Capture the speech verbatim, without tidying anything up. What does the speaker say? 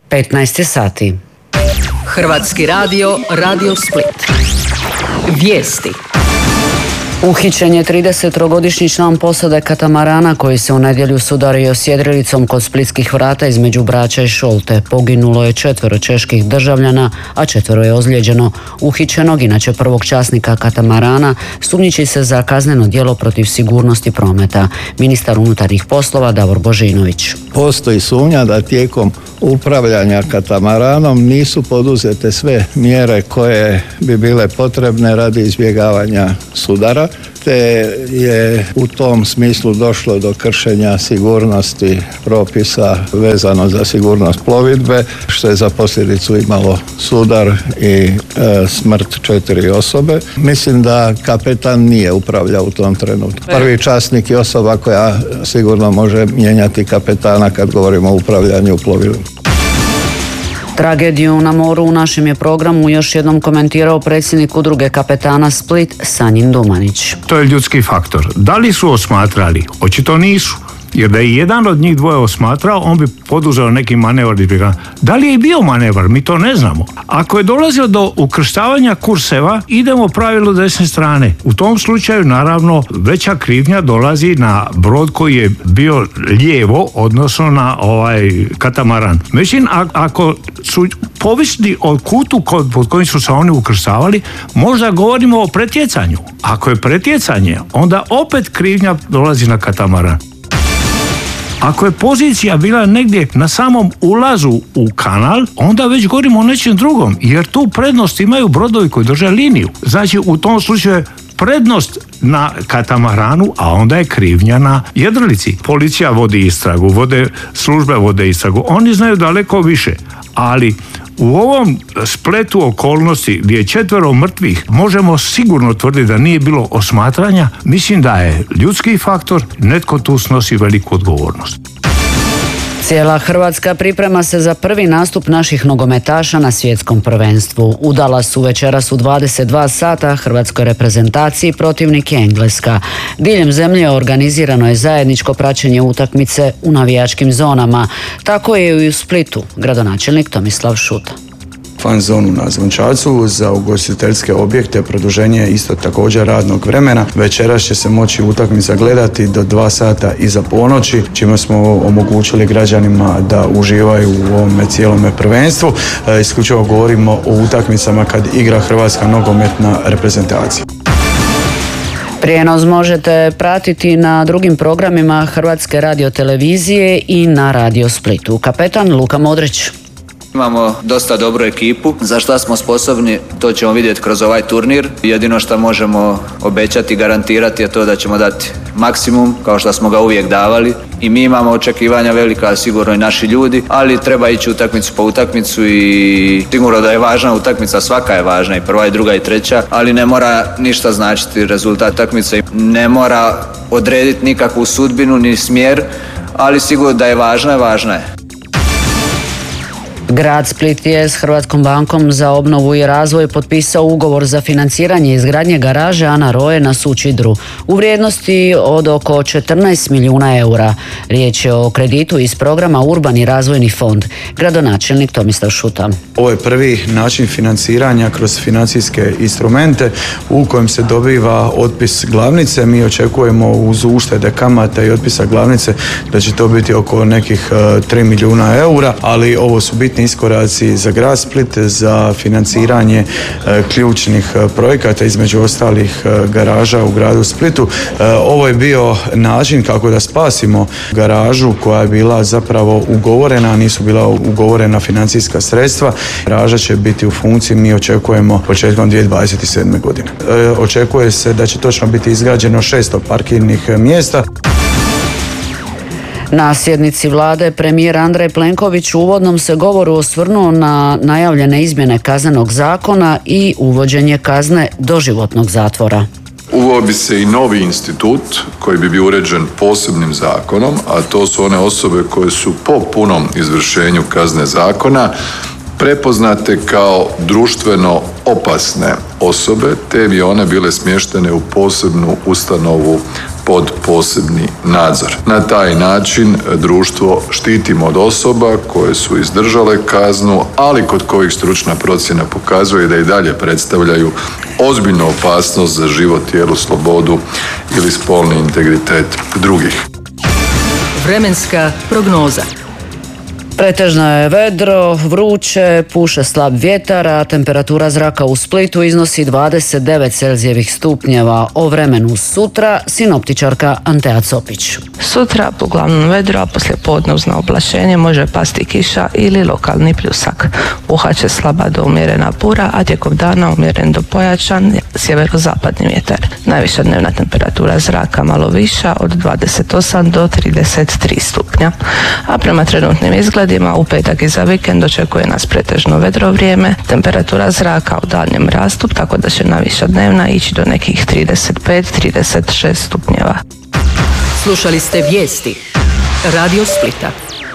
petnaest sati. Hrvatski radio, Radio Split. Vijesti. Uhićen je tridesettrogodišnji član posade katamarana koji se u nedjelju sudario s jedrilicom kod splitskih vrata između Brača i Šolte. Poginulo je četvero čeških državljana, a četvero je ozlijeđeno. Uhićenog, inače prvog časnika katamarana, sumnjiči se za kazneno djelo protiv sigurnosti prometa. Ministar unutarnjih poslova Davor Božinović. Postoji sumnja da tijekom upravljanja katamaranom nisu poduzete sve mjere koje bi bile potrebne radi izbjegavanja sudara, te je u tom smislu došlo do kršenja sigurnosti propisa vezano za sigurnost plovidbe, što je za posljedicu imalo sudar i e, smrt četiri osobe. Mislim da kapetan nije upravljao u tom trenutku. Prvi časnik je osoba koja sigurno može mijenjati kapetana kad govorimo o upravljanju plovilom. Tragediju na moru u našem je programu još jednom komentirao predsjednik udruge kapetana Split Sanjin Dumanić. To je ljudski faktor. Da li su osmatrali? Očito nisu. Jer da je jedan od njih dvoje osmatrao, on bi poduzeo neki manevar. Da li je i bio manevar? Mi to ne znamo. Ako je dolazilo do ukrštavanja kurseva, idemo pravilu desne strane. U tom slučaju, naravno, veća krivnja dolazi na brod koji je bio lijevo, odnosno na ovaj katamaran. Međutim, ako su povisni od kutu pod kojim su se oni ukrštavali, možda govorimo o pretjecanju. Ako je pretjecanje, onda opet krivnja dolazi na katamaran. Ako je pozicija bila negdje na samom ulazu u kanal, onda već govorimo o nečem drugom, jer tu prednost imaju brodovi koji drže liniju. Znači, u tom slučaju je prednost na katamaranu, a onda je krivnja na jedrilici. Policija vodi istragu, vode službe vode istragu. Oni znaju daleko više, ali u ovom spletu okolnosti gdje je četvero mrtvih, možemo sigurno tvrditi da nije bilo osmatranja. Mislim da je ljudski faktor, netko tu snosi veliku odgovornost. Cijela Hrvatska priprema se za prvi nastup naših nogometaša na svjetskom prvenstvu. Udala su večeras u dvadeset dva sata hrvatskoj reprezentaciji, protivnik je Engleska. Diljem zemlje organizirano je zajedničko praćenje utakmice u navijačkim zonama. Tako je i u Splitu, gradonačelnik Tomislav Šuta. Fan zonu na Zvončacu, za ugostiteljske objekte produženje isto također radnog vremena. Večeras će se moći utakmica gledati do dva sata iza ponoći, čime smo omogućili građanima da uživaju u ovome cijelome prvenstvu. E, isključivo govorimo o utakmicama kad igra hrvatska nogometna reprezentacija. Prijenos možete pratiti na drugim programima Hrvatske radiotelevizije i na Radio Splitu. Kapetan Luka Modrić. Imamo dosta dobru ekipu, za šta smo sposobni to ćemo vidjeti kroz ovaj turnir. Jedino što možemo obećati i garantirati je to da ćemo dati maksimum kao što smo ga uvijek davali. I mi imamo očekivanja velika, sigurno i naši ljudi, ali treba ići utakmicu po utakmicu i sigurno da je važna utakmica, svaka je važna, i prva i druga i treća, ali ne mora ništa značiti rezultat utakmice, ne mora odrediti nikakvu sudbinu ni smjer, ali sigurno da je važna, je važna je. Grad Split je s Hrvatskom bankom za obnovu i razvoj potpisao ugovor za financiranje izgradnje garaže Ana Roje na Sučidru u vrijednosti od oko četrnaest milijuna eura. Riječ je o kreditu iz programa Urbani razvojni fond. Gradonačelnik Tomislav Šuta. Ovo je prvi način financiranja kroz financijske instrumente u kojem se dobiva otpis glavnice. Mi očekujemo uz uštede kamata i otpisa glavnice da će to biti oko nekih tri milijuna eura, ali ovo su bitni iskoraci za grad Split, za financiranje e, ključnih e, projekata, između ostalih e, garaža u gradu Splitu. E, ovo je bio način kako da spasimo garažu koja je bila zapravo ugovorena, nisu bila ugovorena financijska sredstva. Garaža će biti u funkciji, mi očekujemo početkom dvije tisuće dvadeset sedme. godine. E, očekuje se da će točno biti izgrađeno šesto parkirnih mjesta. Na sjednici vlade premijer Andrej Plenković u uvodnom se govoru osvrnuo na najavljene izmjene kaznenog zakona i uvođenje kazne doživotnog zatvora. Uveo bi se i novi institut koji bi bio uređen posebnim zakonom, a to su one osobe koje su po punom izvršenju kazne zakona prepoznate kao društveno opasne osobe, te bi one bile smještene u posebnu ustanovu pod posebni nadzor. Na taj način društvo štitimo od osoba koje su izdržale kaznu, ali kod kojih stručna procjena pokazuje da i dalje predstavljaju ozbiljnu opasnost za život, tijelu, slobodu ili spolni integritet drugih. Vremenska prognoza. Pretežno je vedro, vruće, puše slab vjetar, a temperatura zraka u Splitu iznosi dvadeset devet Celzijevih stupnjeva. O vremenu sutra sinoptičarka Antea Copić. Sutra uglavnom vedro, a poslije podne uz oblačenje može pasti kiša ili lokalni pljusak. Puhat slaba do umjerena bura, a tijekom dana umjeren do pojačan sjeverozapadni vjetar. Najviša dnevna temperatura zraka malo viša od dvadeset osam do trideset tri stupnja. A prema trenutnim izgledima u petak i za vikend očekuje nas pretežno vedro vrijeme, temperatura zraka u daljnjem rastu, tako da će najviša dnevna ići do nekih trideset pet do trideset šest stupnjeva. Slušali ste vijesti Radio Splita.